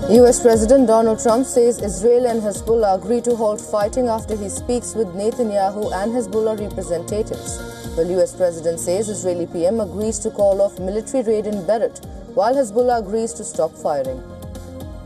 US President Donald Trump says Israel and Hezbollah agree to halt fighting after he speaks with Netanyahu and Hezbollah representatives. Well, US President says Israeli PM agrees to call off military raid in Beirut, while Hezbollah agrees to stop firing.